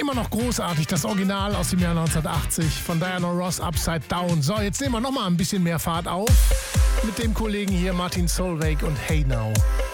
Immer noch großartig, das Original aus dem Jahr 1980 von Diana Ross, Upside Down. So, jetzt nehmen wir nochmal ein bisschen mehr Fahrt auf mit dem Kollegen hier Martin Solveig und Hey Now.